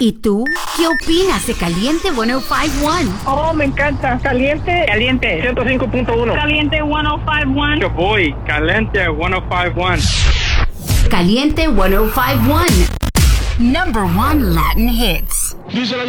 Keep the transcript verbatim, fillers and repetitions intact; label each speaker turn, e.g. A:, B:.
A: ¿Y tú? ¿Qué opinas de Caliente ciento cinco punto uno?
B: Oh, me encanta. Caliente.
C: Caliente.
B: ciento cinco punto uno.
C: Caliente ciento cinco punto uno.
D: Yo voy. Caliente ciento cinco punto uno.
A: Caliente ciento cinco punto uno. Number one Latin hits.
E: Díselo